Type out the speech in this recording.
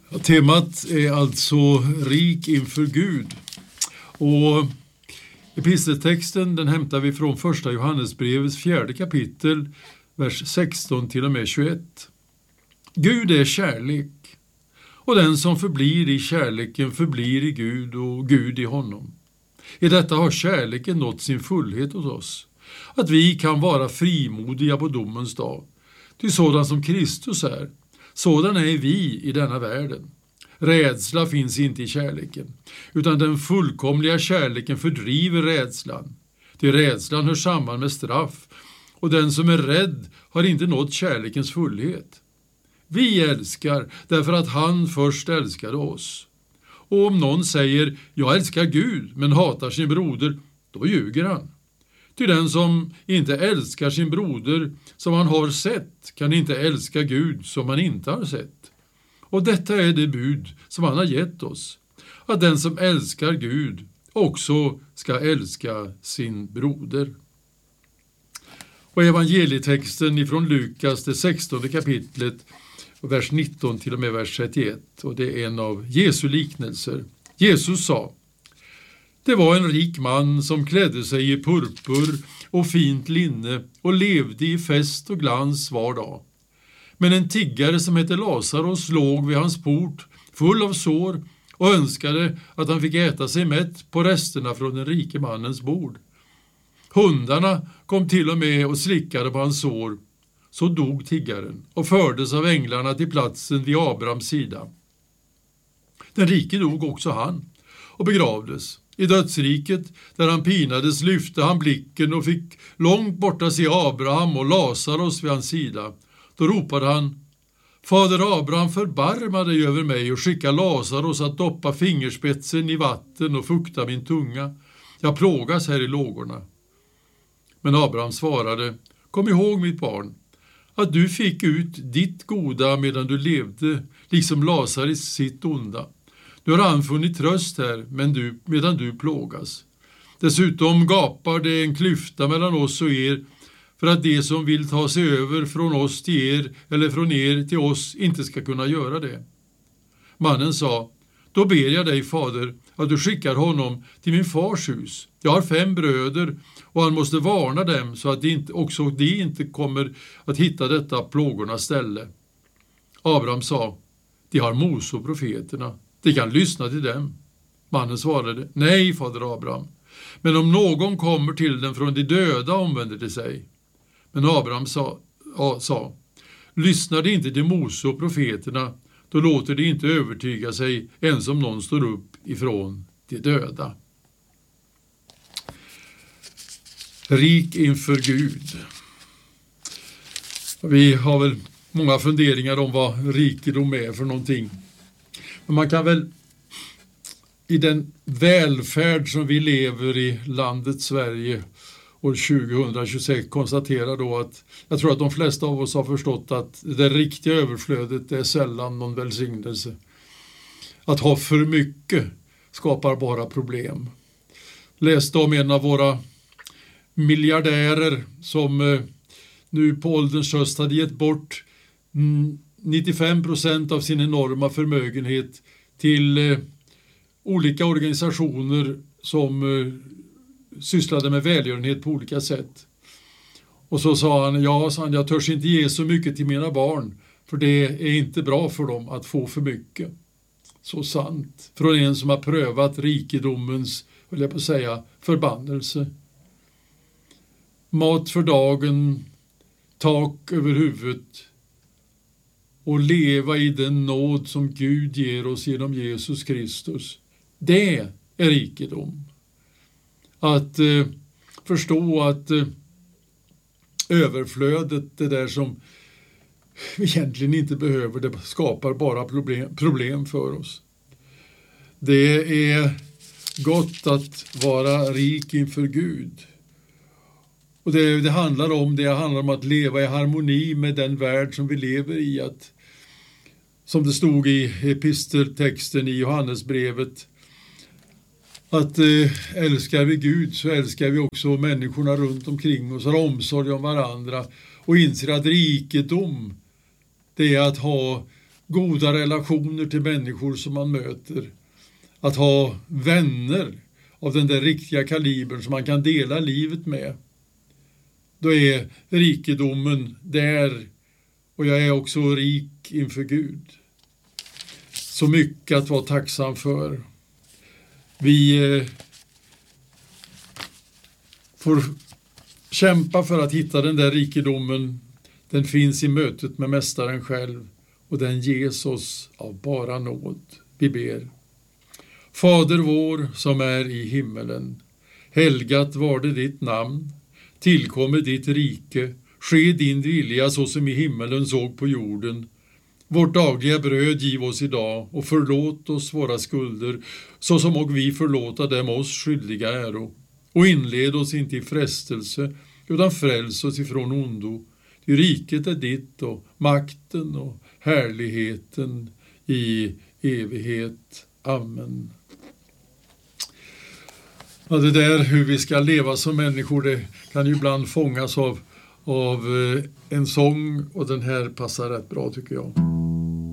Temat är alltså rik inför Gud. Och episteltexten den hämtar vi från första Johannesbrevets 4:e kapitel, vers 16 till och med 21. Gud är kärlek, och den som förblir i kärleken förblir i Gud och Gud i honom. I detta har kärleken nått sin fullhet hos oss, att vi kan vara frimodiga på domens dag. Ty sådan som Kristus är, sådan är vi i denna världen. Rädsla finns inte i kärleken, utan den fullkomliga kärleken fördriver rädslan. Ty rädslan hör samman med straff, och den som är rädd har inte nått kärlekens fullhet. Vi älskar därför att han först älskade oss. Och om någon säger, jag älskar Gud, men hatar sin broder, då ljuger han. Ty den som inte älskar sin broder som han har sett kan inte älska Gud som han inte har sett. Och detta är det bud som han har gett oss, att den som älskar Gud också ska älska sin broder. Och evangelietexten ifrån Lukas, det 16:e kapitlet, vers 19 till och med vers 31, och det är en av Jesu liknelser. Jesus sa, det var en rik man som klädde sig i purpur och fint linne och levde i fest och glans var dag. Men en tiggare som hette Lazarus låg vid hans port, full av sår, och önskade att han fick äta sig mätt på resterna från den rike mannens bord. Hundarna kom till och med och slickade på hans sår. Så dog tiggaren och fördes av änglarna till platsen vid Abrahams sida. Den rike dog också han och begravdes. I dödsriket, där han pinades, lyfte han blicken och fick långt borta se Abraham och Lazarus vid hans sida. Då ropade han, Fader Abraham, förbarma dig över mig och skicka Lazarus att doppa fingerspetsen i vatten och fukta min tunga. Jag plågas här i lågorna. Men Abraham svarade, kom ihåg mitt barn, att du fick ut ditt goda medan du levde, liksom Lazarus sitt onda. Nu har han funnit tröst här, medan du plågas. Dessutom gapar det en klyfta mellan oss och er, för att de som vill ta sig över från oss till er eller från er till oss inte ska kunna göra det. Mannen sa, då ber jag dig, fader, att du skickar honom till min fars hus. Jag har 5 bröder och han måste varna dem så att de inte kommer att hitta detta plågornas ställe. Abraham sa, de har Mose och profeterna. De kan lyssna till dem. Mannen svarade, nej, fader Abraham. Men om någon kommer till dem från de döda omvänder de sig. Men Abraham sa, lyssnar de inte till Mose och profeterna, då låter de inte övertyga sig ens om någon står upp ifrån de döda. Rik inför Gud. Vi har väl många funderingar om vad rikedom är för någonting. Men man kan väl i den välfärd som vi lever i landet Sverige år 2026 konstatera då att jag tror att de flesta av oss har förstått att det riktiga överflödet är sällan någon välsignelse. Att ha för mycket skapar bara problem. Läste om en av våra miljardärer som nu på ålderns höst hade gett bort 95% av sin enorma förmögenhet till olika organisationer som sysslade med välgörenhet på olika sätt. Och så sa han, jag törs inte ge så mycket till mina barn, för det är inte bra för dem att få för mycket. Så sant. Från en som har prövat rikedomens, vill jag på säga, förbannelse. Mat för dagen, tak över huvudet och leva i den nåd som Gud ger oss genom Jesus Kristus. Det är rikedom. Att förstå att överflödet, det där som vi egentligen inte behöver, det skapar bara problem för oss. Det är gott att vara rik inför Gud. Och det handlar om att leva i harmoni med den värld som vi lever i. Att, som det stod i episteltexten i Johannesbrevet, att älskar vi Gud så älskar vi också människorna runt omkring oss, har omsorg om varandra och inser att rikedom, det är att ha goda relationer till människor som man möter. Att ha vänner av den där riktiga kalibern som man kan dela livet med. Då är rikedomen där, och jag är också rik inför Gud. Så mycket att vara tacksam för. Vi får kämpa för att hitta den där rikedomen. Den finns i mötet med Mästaren själv, och den ges oss av bara nåd. Vi ber. Fader vår som är i himmelen, helgat var det ditt namn. Tillkommer ditt rike, ske din vilja så som i himmelen såg på jorden. Vårt dagliga bröd giv oss idag, och förlåt oss våra skulder, så som och vi förlåta dem oss skyldiga äro. Och inled oss inte i frestelse, utan fräls oss ifrån ondo. Ty riket är ditt, och makten och härligheten i evighet. Amen. Ja, det där hur vi ska leva som människor, det kan ju ibland fångas av en sång, och den här passar rätt bra tycker jag.